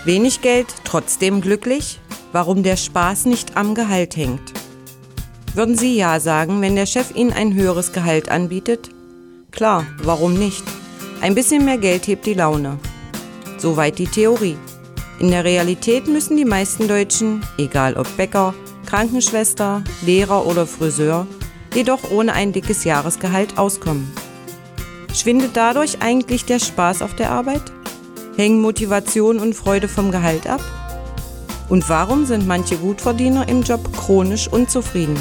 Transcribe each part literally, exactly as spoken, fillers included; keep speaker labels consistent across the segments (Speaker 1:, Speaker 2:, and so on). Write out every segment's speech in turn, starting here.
Speaker 1: Wenig Geld, trotzdem glücklich? Warum der Spaß nicht am Gehalt hängt? Würden Sie ja sagen, wenn der Chef Ihnen ein höheres Gehalt anbietet? Klar, warum nicht? Ein bisschen mehr Geld hebt die Laune. Soweit die Theorie. In der Realität müssen die meisten Deutschen, egal ob Bäcker, Krankenschwester, Lehrer oder Friseur, jedoch ohne ein dickes Jahresgehalt auskommen. Schwindet dadurch eigentlich der Spaß auf der Arbeit? Hängen Motivation und Freude vom Gehalt ab? Und warum sind manche Gutverdiener im Job chronisch unzufrieden?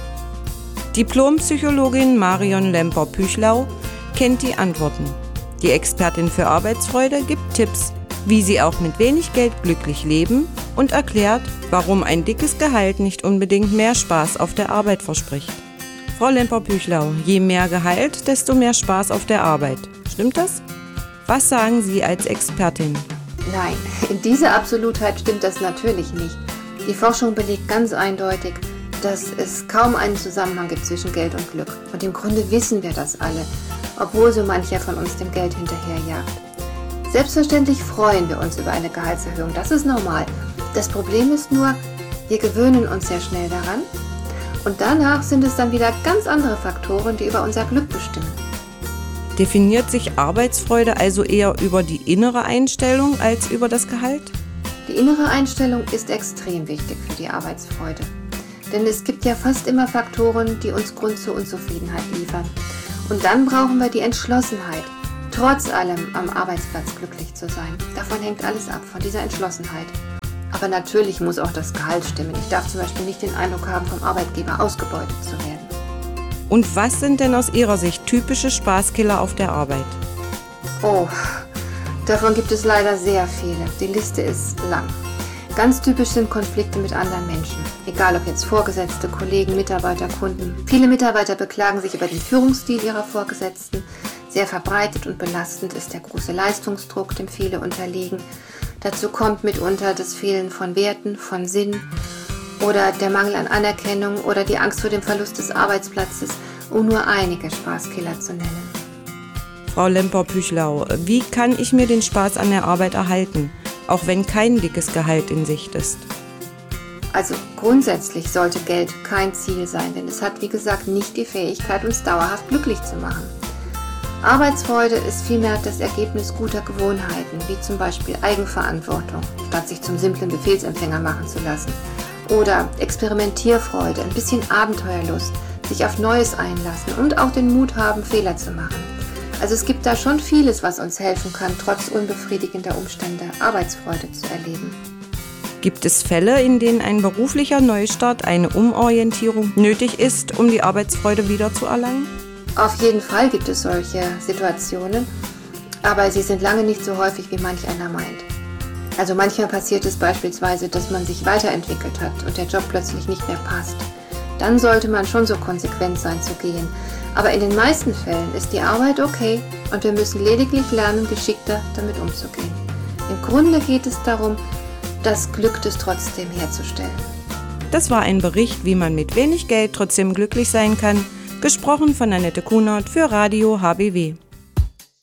Speaker 1: Diplompsychologin Marion Lemper-Püchlau kennt die Antworten. Die Expertin für Arbeitsfreude gibt Tipps, wie Sie auch mit wenig Geld glücklich leben und erklärt, warum ein dickes Gehalt nicht unbedingt mehr Spaß auf der Arbeit verspricht. Frau Lemper-Püchlau, je mehr Gehalt, desto mehr Spaß auf der Arbeit. Stimmt das? Was sagen Sie als Expertin?
Speaker 2: Nein, in dieser Absolutheit stimmt das natürlich nicht. Die Forschung belegt ganz eindeutig, dass es kaum einen Zusammenhang gibt zwischen Geld und Glück. Und im Grunde wissen wir das alle, obwohl so mancher von uns dem Geld hinterherjagt. Selbstverständlich freuen wir uns über eine Gehaltserhöhung, das ist normal. Das Problem ist nur, wir gewöhnen uns sehr schnell daran und danach sind es dann wieder ganz andere Faktoren, die über unser Glück bestimmen.
Speaker 1: Definiert sich Arbeitsfreude also eher über die innere Einstellung als über das Gehalt?
Speaker 2: Die innere Einstellung ist extrem wichtig für die Arbeitsfreude. Denn es gibt ja fast immer Faktoren, die uns Grund zur Unzufriedenheit liefern. Und dann brauchen wir die Entschlossenheit, trotz allem am Arbeitsplatz glücklich zu sein. Davon hängt alles ab, von dieser Entschlossenheit. Aber natürlich muss auch das Gehalt stimmen. Ich darf zum Beispiel nicht den Eindruck haben, vom Arbeitgeber ausgebeutet zu werden.
Speaker 1: Und was sind denn aus Ihrer Sicht typische Spaßkiller auf der Arbeit?
Speaker 2: Oh, davon gibt es leider sehr viele. Die Liste ist lang. Ganz typisch sind Konflikte mit anderen Menschen. Egal ob jetzt Vorgesetzte, Kollegen, Mitarbeiter, Kunden. Viele Mitarbeiter beklagen sich über den Führungsstil ihrer Vorgesetzten. Sehr verbreitet und belastend ist der große Leistungsdruck, dem viele unterliegen. Dazu kommt mitunter das Fehlen von Werten, von Sinn oder der Mangel an Anerkennung oder die Angst vor dem Verlust des Arbeitsplatzes, um nur einige Spaßkiller zu nennen.
Speaker 1: Frau Lemper-Püchlau, wie kann ich mir den Spaß an der Arbeit erhalten, auch wenn kein dickes Gehalt in Sicht ist?
Speaker 2: Also grundsätzlich sollte Geld kein Ziel sein, denn es hat, wie gesagt, nicht die Fähigkeit, uns dauerhaft glücklich zu machen. Arbeitsfreude ist vielmehr das Ergebnis guter Gewohnheiten, wie zum Beispiel Eigenverantwortung, statt sich zum simplen Befehlsempfänger machen zu lassen. Oder Experimentierfreude, ein bisschen Abenteuerlust, sich auf Neues einlassen und auch den Mut haben, Fehler zu machen. Also es gibt da schon vieles, was uns helfen kann, trotz unbefriedigender Umstände Arbeitsfreude zu erleben.
Speaker 1: Gibt es Fälle, in denen ein beruflicher Neustart, eine Umorientierung nötig ist, um die Arbeitsfreude wiederzuerlangen?
Speaker 2: Auf jeden Fall gibt es solche Situationen, aber sie sind lange nicht so häufig, wie manch einer meint. Also manchmal passiert es beispielsweise, dass man sich weiterentwickelt hat und der Job plötzlich nicht mehr passt. Dann sollte man schon so konsequent sein zu gehen. Aber in den meisten Fällen ist die Arbeit okay und wir müssen lediglich lernen, geschickter damit umzugehen. Im Grunde geht es darum, das Glück des Trotzdem herzustellen.
Speaker 1: Das war ein Bericht, wie man mit wenig Geld trotzdem glücklich sein kann, gesprochen von Annette Kunert für Radio H B W.